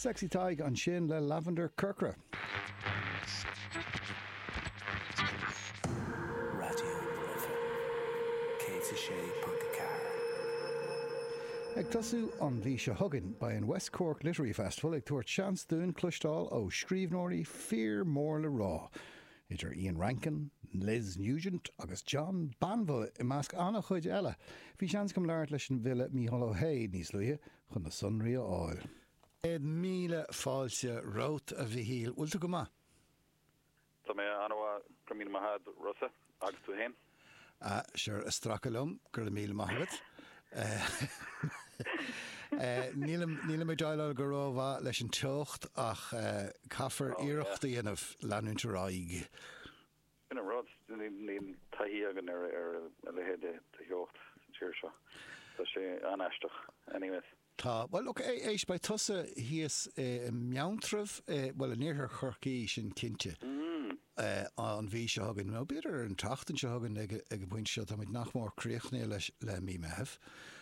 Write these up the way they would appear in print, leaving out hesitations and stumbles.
Sexy Tig an sin le Lavender Kirkra. Ag tasú an bhí se thugann by an West Cork Literary Festival ag tuairt seans dún clustáil ó scríbhneoirí Fear Mór le Rá. Idir Ian Rankin, Liz Nugent agus John Banville I measc anna chuid eile. Bhí seans go leart leis an bhile Mícheál Ó Haigh níos luithe chun na sunraí áil. 1,000 fáilte rót a bhí híl. Bhfuil tú go maith? Tá mé anha go míle maithad Rosa agus tú hain. Sure, a strachalum, gur 1,000 maithad. Níl mé deile go rábha leis an teocht ach caafar iireachta dhéanamh leanúnta ráig. Bhín an rád níl taithí agan ar lehéad teocht tíir seo. Tá sé anaisteach anyways. Tá, well, look, éis bei tusa híos meantrah, well, a níorthar chorcaí sin cinnte. An bhí se hagann nó beidir an tachtain se hagann ag buint seo tá muid nach mór críochnaí leis le mí meheh.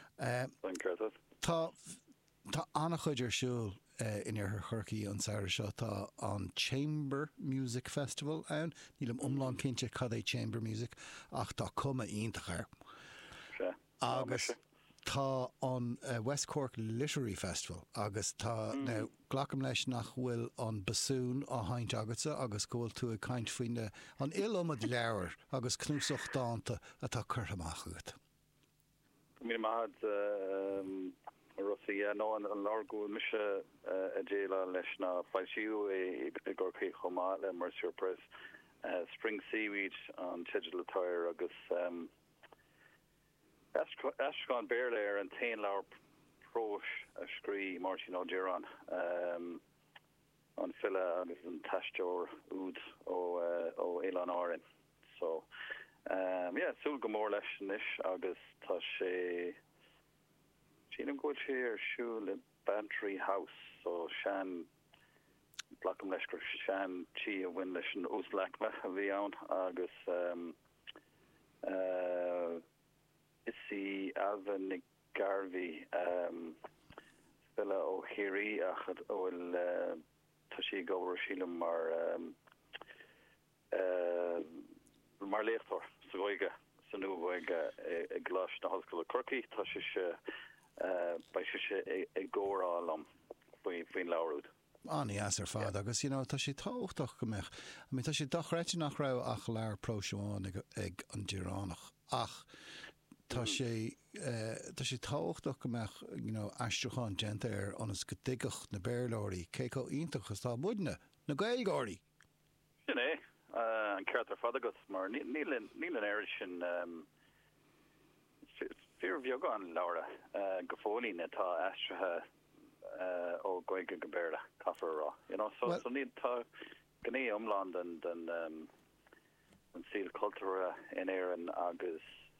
Tá anna chuidir siúil in ar chorcaí an saoire seo tá an Chamber Music Festival ann, níl umlán cinnte cad é Chamber Music ach tá cuma iontachair. Agus tá an West Cork Literary Festival agus tá now glacam leis nach bhfuil an basún á haint agatsa agus gohfuil tú a caint faoine an ilomad leabhar agus cnúsach dáanta atá chuir amach agat. Mí mahad Rossi nó an largú mise a déile leis na fáilisiú I gcócaí chomá le Mercier Press Spring Seaweed an Tidial Attire agus Ashkan Bearlair and Tain Laur Prosh a scree Martin O'Geron on Filla agus an Tastor Oud o Elon Oren. So yeah, sul go mór leis nish agus tá sé Sínam go sé ar siúil le Bantry House so Shan Blackham Leicester Shan chi a win leis an Uslacma a bhí ann agus Isi Alvin Garvey Filla O'Hiri achad oil tashi go Rashilum mar leachtor soiga sanu boiga a glass na hospital Corky tashi by she a gora faoin laurúd. Aní as ar fád agus tá sé táchtach go meach. I mean tá sé dochreite nach rah ach leir próisiúin ag an Diránach ach tá sé táchtach go meach aisteachán genta ar anas go digach na bearlóirí céá ítachas tá budne na gailgáirí. Sinné an ceartar fad agus mar níl an air sin fear bheag an Laura go fóí natá aistrathe ó goige go béirle caafar rá. So ní tá gné umland den an síl cultúra in éan agus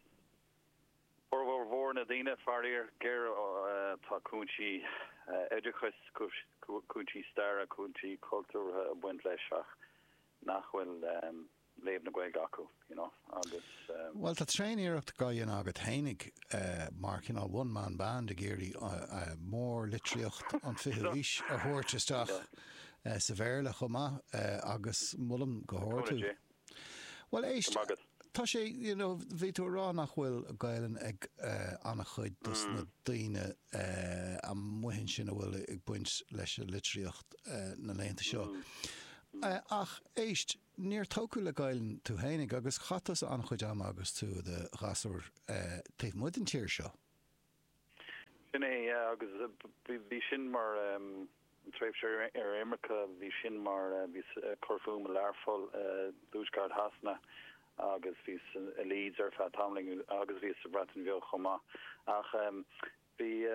vor na dine farir ger tá cúnti educhas cúnti star cúnti cultúr buint leisach nachhfuil leib na gweig acu, agus well, tá tréiníireacht gaian agat hénig mark one man band a géirí mór litríocht an fihuís a thuirteteach sa bhéirle chomá agus mullam go háirtú. Well, éist tá sé bhí tú rá nach bhfuil gaiilean ag anna chuid dus na daoine a muhin sin bhfuil ag buint leis litríocht na léanta seo. Ach éist níor tóú le gaiilean tú hénig agus chatas an chuid am agus tú de gasúr taobh muid an tíir seo. Sinné agus bhí sin mar tréimh sé ar Imrecha bhí sin mar bhí corfúm learfol dúsgard hasna agus vís a Leeds ar fa tamling agus vís a Breton bheo chomá ach bhí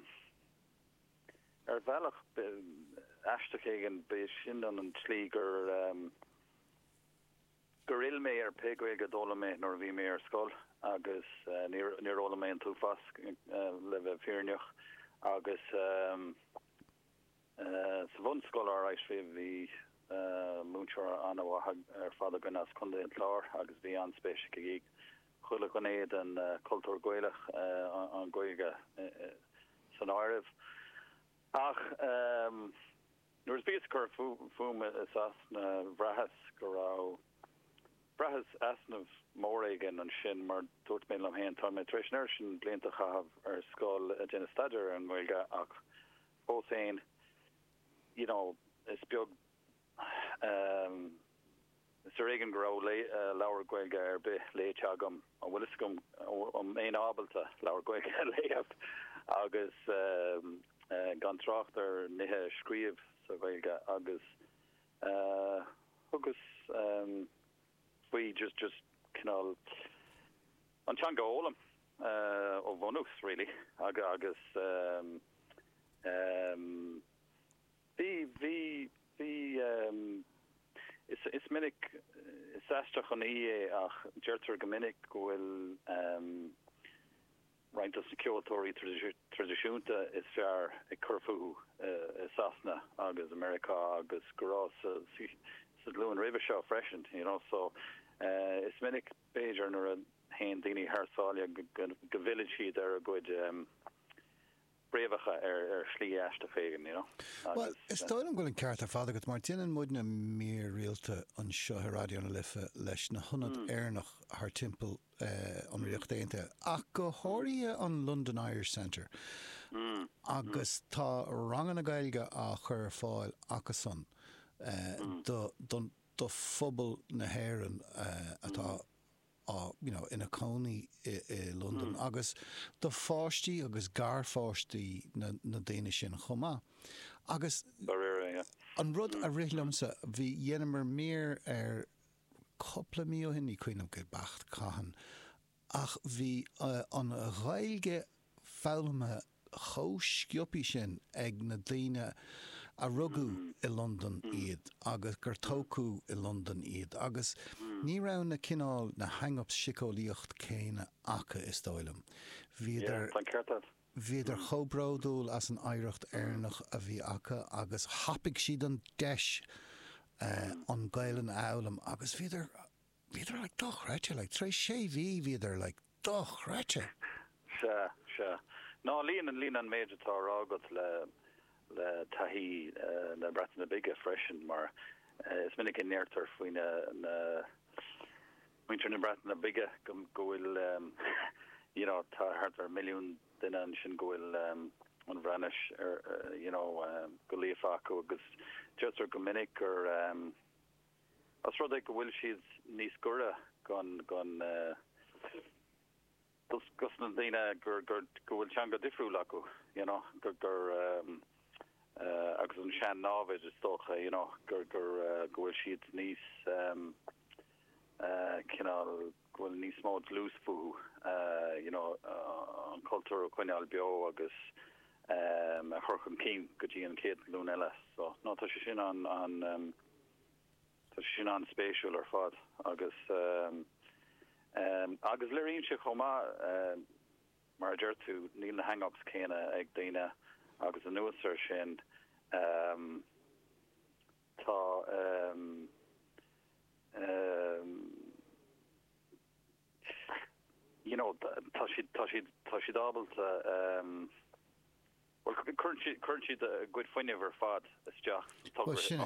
ar bhealach aisteachchéigen be sin an tlí gur il mé ar pegoig go dóla mé nor bhí mé ar scoil agus níróla mé an túfas le bheith fearneach agus sa bhain scoil ar éis bhí mútear anha ar fada gan as chunda an chlár agus bhí an spéisi gig chuile go éiad an cultúr goilech an goige san áirih ach Nuair bíos cur fuma is asna bhrahas go rá brahas asnamh mór aigen an sin mar dúirt mé am héan tá mé treisnar sin blianta chahabh ar scáil a déna staidir an ghilge ach ó féin is beag is aigen go rá leabhar ghilge ar bith léite agam an bhfuil gom an éon ábalta leabhar ghilge léamh agus gan tracht ar nithe scríomh sa ghilge agus we just kinál antanga ólam ó bhonús really agus is minic is astach an ach deirtar go minic gohfuil Reintas na ceoltóirí tradiisiúnta is fear I curfú is asna agus America agus gorás sa glúin river seo freisin, so is minic Beiidir nar a hain daoine thsáile go village siad ar a good brévacha ar slí eiste fégan, Well, is stoil an gwyl yn ceart ar fada, mar tíanaan muidna mí rialta an seo ar radio na lifa leis na hunad airnach haar timpel an riocht éinte. Ach go háirí an London Irish Centre. Agus tá rangan na gailge a chur fáil agus son. Do phobal na héireann atá in a county I London agus do fáistí agus gar fáistí na déine sin chomá agus an rud a rilummsa bhí dhéanamar mér ar coppla mío hinní cuiinm go bacht caihan ach bhí an ghailge fáilme chósciopí sin ag na daine a rugú I London iad agus gur tócú I London iad agus ní raibh na cinál na hang-ups sicóíocht céine acha is dóilm. Bhíidir chobródúil as an éireacht airnach a bhí acha agus hapig siad an deis an gailen álam agus bhíidir like doch ráite like trí sé bhíidir like doch ráite. Se. No, lían méidir tá rágat le tahí na Breton na bige freisin mar is minic in neirtar faoin na winter na Breton na bige gohfuil tá hart ar milliún duine an sin gohfuil an bhreanis go líomh acu agus deirtar go minic ar as rud ag go bhfuil siad níos gura gan gus na daine gur bhfuil teanga difriúil acu gur agus an sean návid is stocha gur bhfuil siad níos gohfuil níos mód lúsfú an cultúr chuineáil beo agus a churchan cín go dtí an céad lún eile so nó tá sin an spéisiúil ar fad agus agus leíonn se chomá mar deirtú níl na hang-ups céine ag daine agus an nuasar sin tá tá si dábalta well current siad a good foine ar fad is sin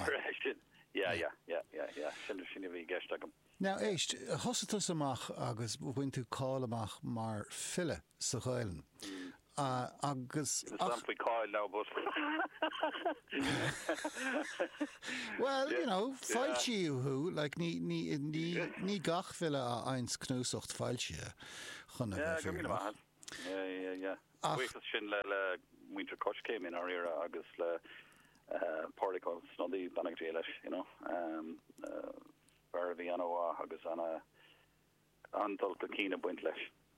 sin bhí gceist agam. Now, éist, hosatas amach agus bhain tú cáil amach mar fille sa ghailen. Agus... Samplí cáil now, but... Well, fáiltí who, like, ní gach fille a eins knúsocht fáiltí chunna bheith Yeah. Weithas sin le winter coach came in our era agus le particle snoddy banach leis, Bhí an óá agus andalta cína buint leis.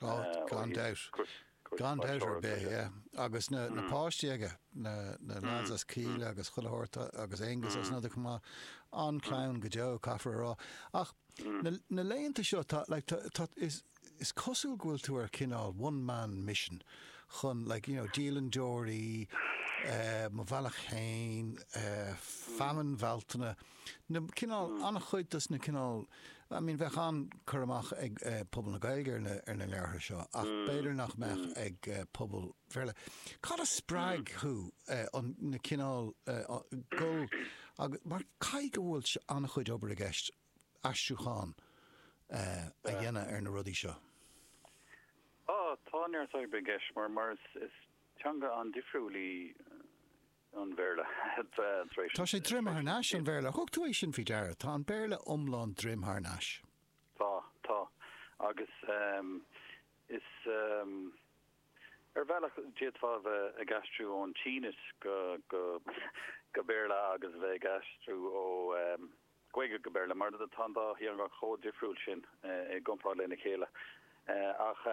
Gan doubt ar bé, agus na páistí aige, na lads as cíle agus chuilhorta agus éingus as nada cumá an clown go deo caithfar rá. Ach, na léonta seo is cosúil gúil tú ar cinál one-man mission chun, Dílan Dory, Mavallach Hain, Famine Valtana, na cinál anna chuitas na cinál I mean, bheith an chuach ag pobl na gailge ar na leartha seo, ach beidir nach meach ag pobl verle. Cad a sppraig chu an na cinál go, mar cai go bhfuil se anna chuid obair a gceist aistúcháin a dhéanana ar na rudí seo? Tá near sa be gceist mar is teanga an difriúlí an bhéle. Tá sé drimthar náis an bhéle. Thug tú éis sin fhí deara, tá an bhéle omláin drimthar náis. Tá. Agus is bhealach déadfáh a gasstrú ón Chínas go bhéle agus bheith gasstrú ó goige go bhéle, mar a tandá hí an cho difriúil sin i gomprá lena chéile. Ach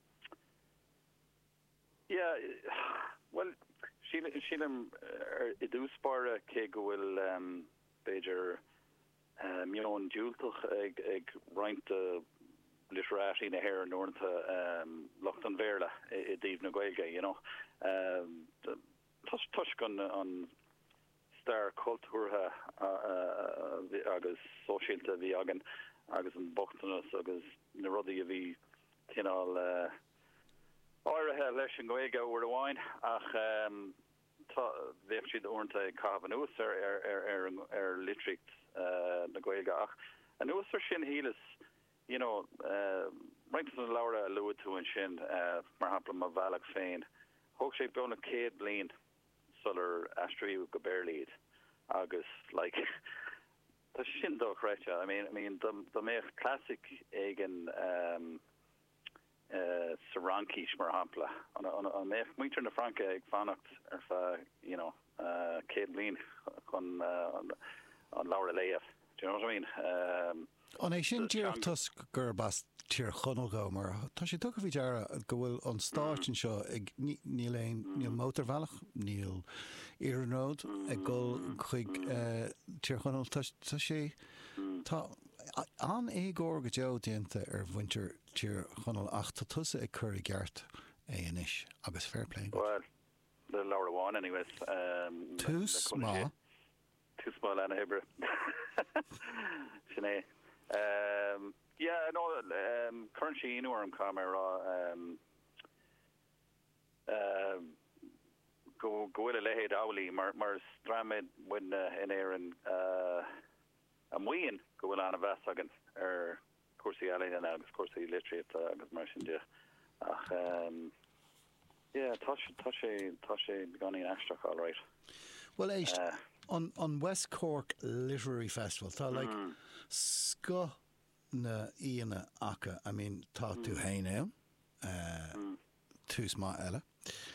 well, sílim I dúspáre cé go bhfuil Beiidir mion dúltach ag roiinte literati na hair nornta locht an bhéle I díomh na gailge, you know. Tuis gon an star cultúrtha agus sosiálta bhí agan agus an bochtanas agus na rudaí a bhí tinál áirithe leis an gailge uair amháin ach bheith siad ornta cabhan ús ar litricht na gailge ach an úsar sin hílas, you know, right an Laura luad tú an sin mar hapla ma bhealach féin thug sé bena 100 bliain sular astriú go beirlíad agus like tá sin dó chreite. I mean the méich classic éigen Sarankish mar hapla an méich muintir na Franca ag fannacht ar fa, you know, 100 bliain chun an Laura Leah. Do you know what I mean? An é sin díochttas gur bas tír chonelgá mar tá sé tu bhí deara go bhfuil an stáitin seo ag níl mótarhealach níl iarnód ag go chuig tír chonel tá sé tá an égóir go deo déanta ar bhaintear tír chonel ach tá tusa ag chur I gceart inis agus fair play. Well, the Laura one anyways. Tús má lena hebre. Sinné. Yeah, no, currently in orm camera go lehead awli mar stramid when in Aaron am wein go on a vasagan cursi allen and agus cursi literate agus marsin yeah tashe begun in Ashtok all right. Well, on West Cork Literary Festival, tá like sco na íana acha, I mean, tá tú héine, tús má eile.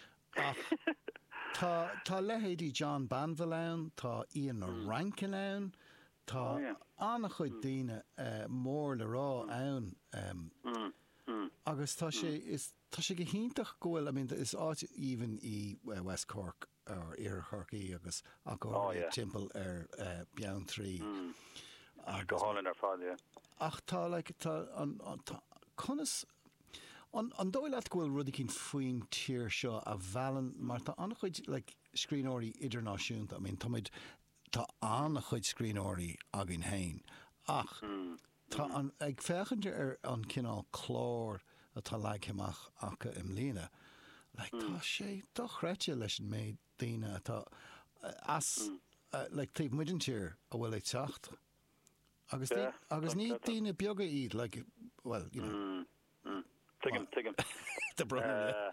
Tá lehéadí John Banville ann, tá Ian Rankin ann, tá anna chuid daoine mór le rá ann. Agus tá sé go híntach go bhfuil, I mean, is áit even I West Cork or Ear Corky agus timple Beyond 3 go Holland ar fád, yeah. Ach tá like tá conas an dóil at gohfuil rudí cinn faoin tír seo a bhealan mar tá anna chuid like scríbhóirí idirnáisiúnta. I mean tá anna chuid scríbhóirí agin hain ach tá an ag fechanir ar an cinál chlár atá leagheamach acha im lína like tá sé do chreite leis an méid daine atá as like tíb muidir a bhfuil ag teacht agus ní daine beaga iad like well you know Tiggin. The brother.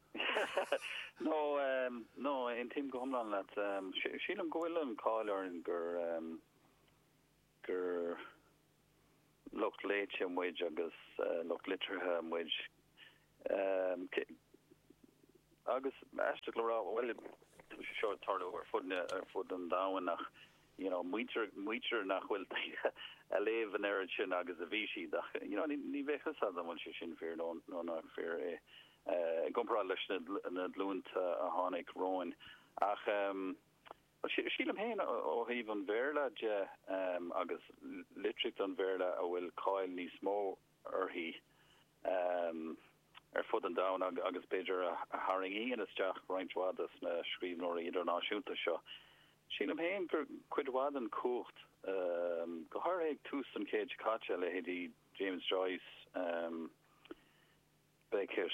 No, in team go homlan that Sheelam Goilan caller and gur looked late and wage agus looked litter wage agus Ashton Laura well short turn over foot and down nach you know muiter nach will a live an erichin agus a vichy you know ni vechas adam when she shin fear no fear gompra na blunt a honig roin ach Sheelam hain o even verla je agus litric an verla a will coil ní smó he foot and down agus beidir a haring in is jaach reinintwadas na scríb nor idirnáisiúnta seo Sílam héin gur cuidhád an cuacht go háir ag túsan céid caite le hédí James Joyce Beckett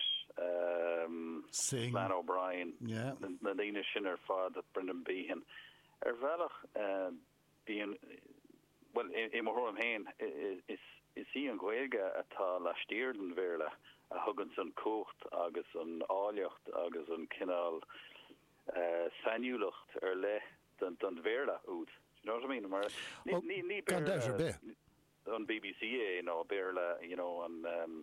Slan O'Brien na líine sin ar fád a Brendan Behan bhealach bíon well I marthúm héin is í an Gaeilge atá leistíir den bhéirle a thugann san cuacht agus an áiliocht agus an cinál saniúlacht ar le den bhéirle úd. You know what I mean? Mar ní bhéirle on BBC, you know, Berla, you know, on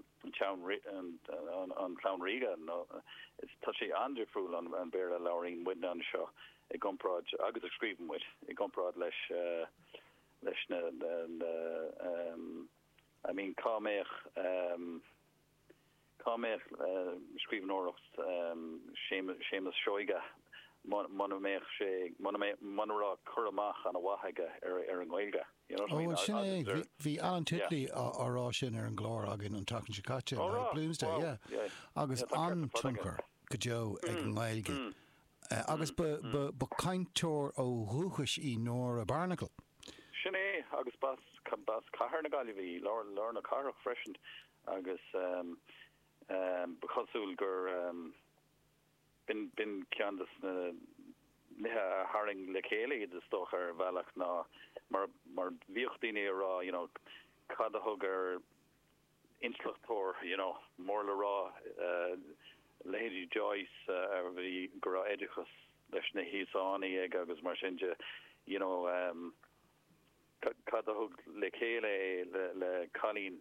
Clown Riga, no, it's touchy Andrew Fool on Berla Laureen Windon show. A gumprod, I got screaming with a gumprod lesh, I mean, Kamech, screaming Oros, Seamus Shoiga. Monomech Monora Kuramach and a Wahaga an Gaeilge. You know what I mean? Sinné hí Alan Titley árá sin ar an glór agin an takean Chicago Bloomsday, yeah. Agus an tunker go Joe ag an Gaeilge. Agus ba cainteoir ó thuchas í nóir a Barnacle. Sinné agus bas cahar na galibhí lorna carach freisin agus becosúil gur bin ceandas na haring le chéile is stochar bhealach ná mar bhíochtaíine rá, you know, cad a thugar inslachtóir, you know, mór le rá Lady Joyce a bhí go rá éideachas leis na híosánaí ag agus mar sinse, you know, cad a thug le chéile le Colleen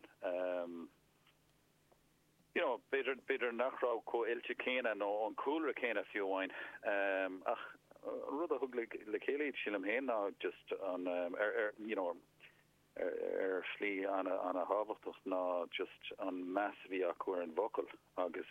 you know, better nachrá co ilche céna nó an coolra céna fiúhain ach rud a thug le chéile sílam héin ná just an you know slí an a hábhachtach ná just an massbhí acu an vocal agus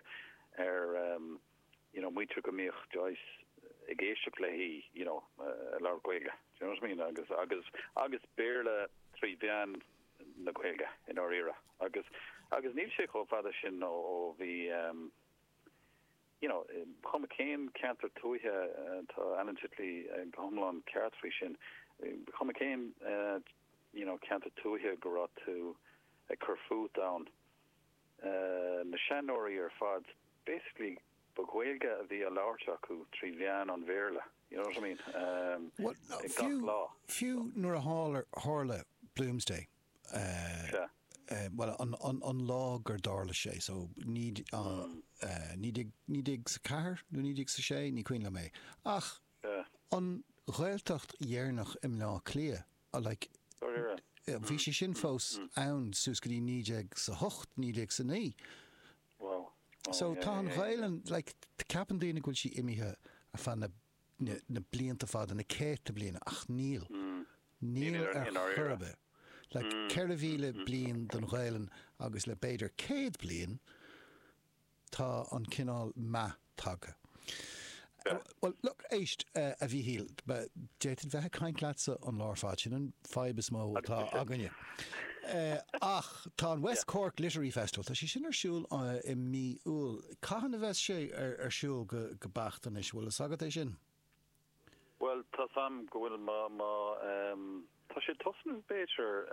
you know muitre go míoch Joyce ag éiste léhí, you know, leir Gaeilge. Do you know what I mean? Agus béirle trí bhean na Gaeilge in our era. Agus níl sé go fada sin ó bhí you know, chuma céim ceantar tuaithe tá Alan Titley gomlan ceartfaoi sin chuma céim you know, ceantar tuaithe go rá tú a curfú down na seanóirí ar fad basically ba Gaeilge a bhí a láirt acu trí bhean an bhéirle. You know what I mean? Few nuair a hála Bloomsday. Well, on lá gur dála sé, so nídig sa cahar, nó nídig sa sé, ní cuin le mé. Ach, an ghailtacht dhearnach im lá clia, a like, bhí sé sin fós ann sús go dtí nídig sa hocht, nídig sa ní. Wow. So tá an ghailan, like, the capan daine gúil sí imithe a fan na blianta fada, na céta bliana, ach níl. Níl churbe. Like Ceirvile blian den ghailan agus le beidir céad blian tá an cinál ma taga. Well, look, éist a bhí híl, but déitid bheith caint leatsa an láirfáid sin an fibes mó tá aganne. Ach, tá an West Cork Literary Festival, tá sí sin ar siúl I mí úl. Cahan a bheith sé ar siúl go bachtan is bhfuil a sagad é sin? Well, tá sam go bhfuil má tá sé tosnú béidir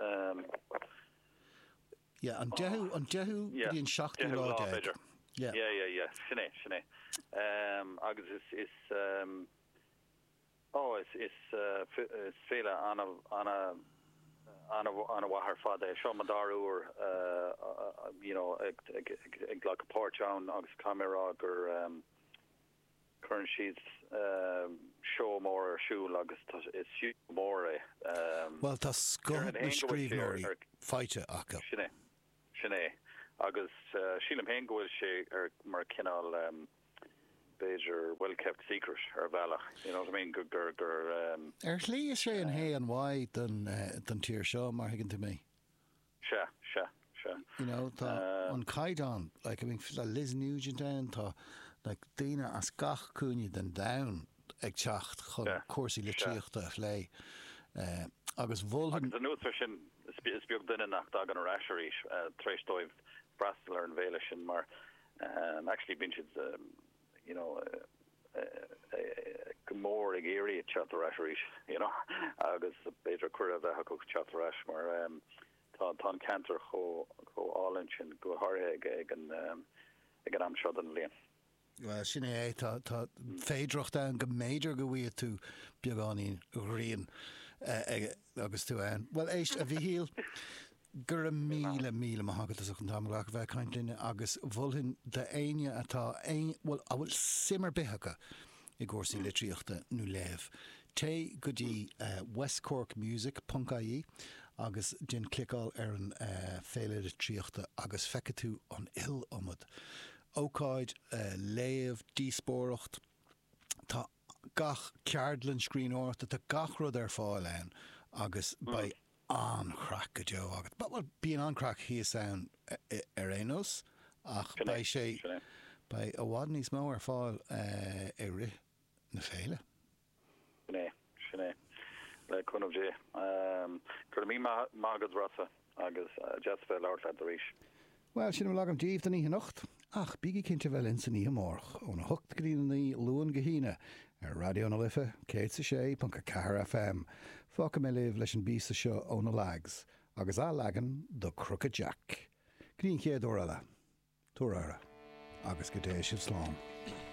an dehu bhíon 7 lá déag. Yeah. Sinné. Agus is féile anna wahar fada seo madarúr you know ag le pártán agus camera gur current sheets show more shoe agus is shoot more well tá scód na scríbhneoirí feite acha sinné agus sílam héin gohfuil sé ar mar cinál Beiger well kept secret ar bhealach, you know what I mean, gur lí is sé an hé an bhaid den tír seo mar higann tú mé. Se. You know, tá an caidan, like I mean, Liz Nugent down, tá like daine as gach cúne den down ag teacht chun cuasaí litríochta lé agus bhulhan the notes sin is beag duine nach dag an rasherí tréistóibh brastal an bhéile sin mar actually been you know gomór géirí chatteráis, agus beidir cuir a bheith go chatteráis mar tá cantar cho álan sin go háirthe ag an amseo an líon. Well, sin é tá féidireacht an go méidir go bhfuil tú beagáí rion agus tú an. Well, éist a bhí híal gur míle maithagatas an tamlaach bheith caiintlíine agus bhfuilhin de aine atá bhfuil a bhfuil simar bithacha i gcósaí litríochta nó léamh. Té go dtí West Cork Music.ie agus din clicáil ar an féile tríochta agus feice tú an il-omad. Ócáid léamh díspóireacht tá gach ceardlann scrín áirta tá gach rud ar fáil ann agus ba an-chrac go deo agat. Well, bíon an-chrac híos ann ar énos ach ba sé ba a bhád níos mó ar fáil i rith na féile. Sinné le chunmh dé. Gur mí mágad rasa agus just fé leir le ríis. Well, sin lagam díomh den í nacht. Ach, bígí cinnte bheith in san í amórch ón a hocht grínaí luan gohíine ar radio na lifa, céit sa sé, panca Car FM, fáca mé libh leis an bísa seo ón a lags, agus á lagan do Crooked Jack. Grín chéad orala, túr ara, agus go dé sibh slán.